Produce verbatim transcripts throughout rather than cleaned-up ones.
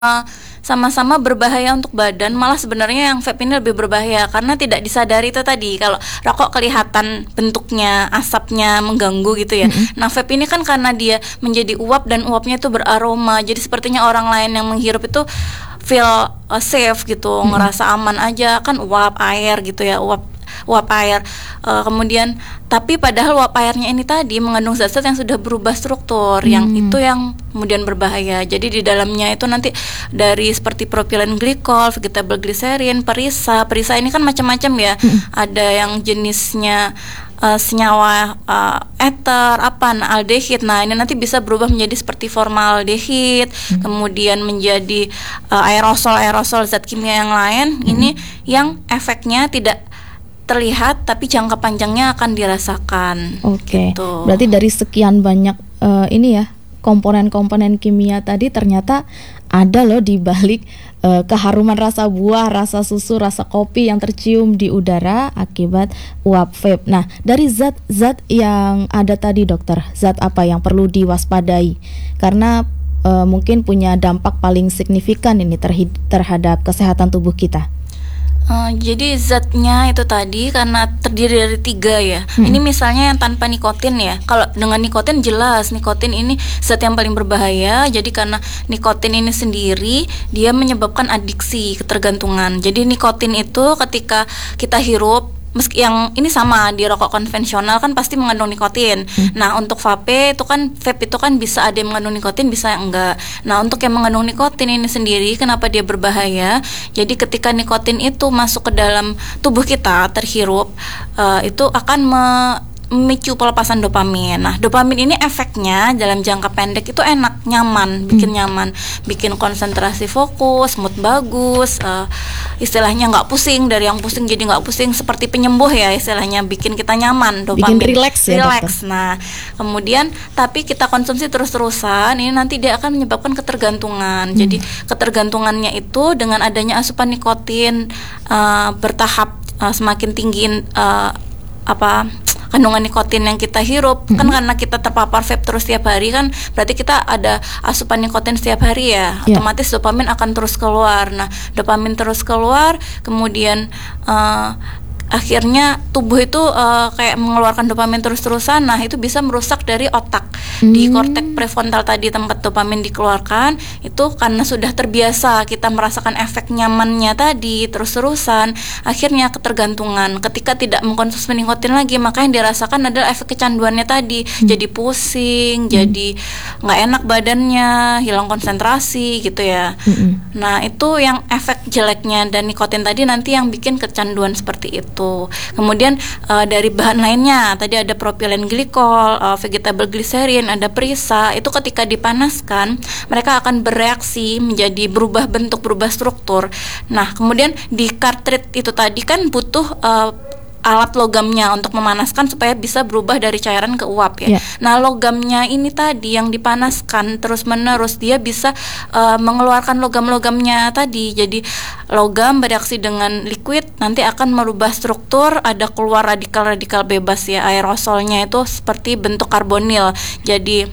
sama-sama berbahaya untuk badan, malah sebenarnya yang vape ini lebih berbahaya karena tidak disadari itu tadi. Kalau rokok kelihatan bentuknya, asapnya mengganggu gitu ya. Mm-hmm. Nah vape ini kan karena dia menjadi uap dan uapnya itu beraroma, jadi sepertinya orang lain yang menghirup itu feel uh, safe gitu, mm-hmm. ngerasa aman aja, kan uap air gitu ya, uap uap air. Uh, kemudian tapi padahal uap airnya ini tadi mengandung zat-zat yang sudah berubah struktur, hmm. yang itu yang kemudian berbahaya. Jadi di dalamnya itu nanti dari seperti propylene glycol, vegetable glycerin, perisa. Perisa ini kan macam-macam ya. Hmm. Ada yang jenisnya uh, senyawa uh, ether, apa, nah, aldehid. Nah, ini nanti bisa berubah menjadi seperti formaldehid, hmm. kemudian menjadi uh, aerosol-aerosol zat kimia yang lain. Hmm. Ini yang efeknya tidak terlihat tapi jangka panjangnya akan dirasakan. Oke. Okay. Gitu. Berarti dari sekian banyak uh, ini ya komponen-komponen kimia tadi ternyata ada loh di balik uh, keharuman rasa buah, rasa susu, rasa kopi yang tercium di udara akibat uap vape. Nah, dari zat-zat yang ada tadi dokter, zat apa yang perlu diwaspadai? Karena uh, mungkin punya dampak paling signifikan ini terhid- terhadap kesehatan tubuh kita. Uh, jadi zatnya itu tadi karena terdiri dari tiga ya. Hmm. Ini misalnya yang tanpa nikotin ya. Kalau dengan nikotin jelas nikotin ini zat yang paling berbahaya. Jadi karena nikotin ini sendiri dia menyebabkan adiksi, ketergantungan. Jadi nikotin itu ketika kita hirup, meski yang ini sama di rokok konvensional kan pasti mengandung nikotin. Hmm. Nah untuk vape itu kan vape itu kan bisa ada yang mengandung nikotin, bisa yang enggak. Nah untuk yang mengandung nikotin ini sendiri kenapa dia berbahaya? Jadi ketika nikotin itu masuk ke dalam tubuh kita terhirup, uh, itu akan me memicu pelepasan dopamin. Nah, dopamin ini efeknya dalam jangka pendek itu enak, nyaman, bikin hmm. nyaman, bikin konsentrasi fokus, mood bagus, uh, istilahnya nggak pusing, dari yang pusing jadi nggak pusing, seperti penyembuh ya istilahnya, bikin kita nyaman, dopamin, bikin relax ya, relax. Nah, kemudian tapi kita konsumsi terus-terusan, ini nanti dia akan menyebabkan ketergantungan. Hmm. Jadi ketergantungannya itu dengan adanya asupan nikotin uh, bertahap uh, semakin tinggi uh, apa kandungan nikotin yang kita hirup, mm-hmm. kan karena kita terpapar vape terus setiap hari kan berarti kita ada asupan nikotin setiap hari ya, yeah. otomatis dopamin akan terus keluar. Nah dopamin terus keluar kemudian uh, akhirnya tubuh itu uh, kayak mengeluarkan dopamin terus-terusan. Nah itu bisa merusak dari otak, hmm. di korteks prefrontal tadi tempat dopamin dikeluarkan. Itu karena sudah terbiasa kita merasakan efek nyamannya tadi terus-terusan, akhirnya ketergantungan. Ketika tidak mengkonsumsi nikotin lagi, maka yang dirasakan adalah efek kecanduannya tadi, hmm. jadi pusing, hmm. jadi nggak enak badannya, hilang konsentrasi gitu ya. hmm. Nah itu yang efek jeleknya, dan nikotin tadi nanti yang bikin kecanduan seperti itu. Kemudian uh, dari bahan lainnya tadi ada propylene glycol, uh, vegetable glycerin, ada perisa. Itu ketika dipanaskan mereka akan bereaksi menjadi berubah bentuk, berubah struktur. Nah kemudian di cartridge itu tadi kan butuh uh, alat logamnya untuk memanaskan supaya bisa berubah dari cairan ke uap ya. Yeah. Nah logamnya ini tadi yang dipanaskan terus menerus dia bisa uh, mengeluarkan logam-logamnya tadi. Jadi logam bereaksi dengan liquid nanti akan merubah struktur, ada keluar radikal-radikal bebas ya. Aerosolnya itu seperti bentuk karbonil. Jadi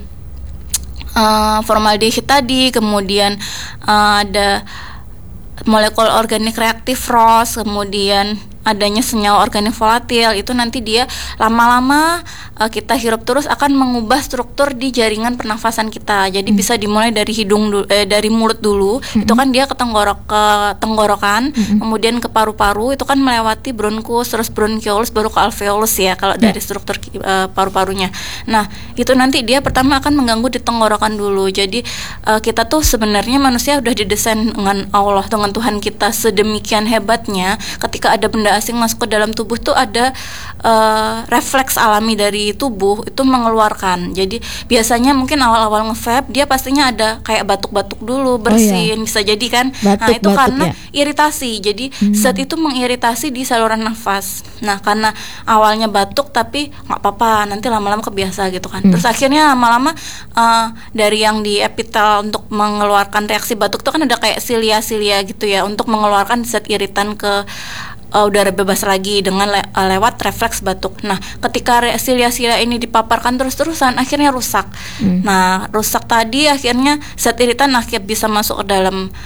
uh, formaldehid tadi, kemudian uh, ada molekul organik reaktif R O S, kemudian adanya senyawa organik volatil. Itu nanti dia lama-lama uh, kita hirup terus akan mengubah struktur di jaringan pernafasan kita. Jadi hmm. bisa dimulai dari hidung du- eh, dari mulut dulu, hmm. itu kan dia ke tenggorok ke tenggorokan, hmm. kemudian ke paru-paru, itu kan melewati bronkus, terus bronchioles, baru ke alveolus ya kalau yeah. dari struktur uh, paru-parunya. Nah itu nanti dia pertama akan mengganggu di tenggorokan dulu. Jadi uh, kita tuh sebenarnya manusia udah didesain dengan Allah, dengan Tuhan kita sedemikian hebatnya, ketika ada benda asing masuk ke dalam tubuh tuh ada uh, refleks alami dari tubuh itu mengeluarkan. Jadi biasanya mungkin awal-awal nge-vape dia pastinya ada kayak batuk-batuk dulu, bersin, oh, iya. bisa jadi kan. Batuk, nah itu batuk, karena ya. iritasi. Jadi hmm. zat itu mengiritasi di saluran nafas. Nah karena awalnya batuk tapi nggak apa-apa, nanti lama-lama kebiasa gitu kan. Hmm. Terus akhirnya lama-lama uh, dari yang di epitel untuk mengeluarkan reaksi batuk itu kan ada kayak silia-silia gitu ya untuk mengeluarkan zat iritan ke uh, udara bebas lagi dengan le- uh, lewat refleks batuk. Nah, ketika re- silia-silia ini dipaparkan terus-terusan, akhirnya rusak. Hmm. Nah, rusak tadi akhirnya zat iritan akhirnya bisa masuk ke dalam